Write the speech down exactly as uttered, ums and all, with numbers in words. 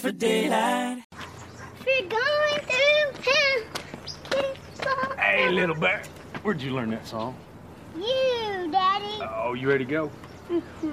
for daylight. We're going through town. Hey, little bear. Where'd you learn that song? You, Daddy. Oh, you ready to go? Mm-hmm.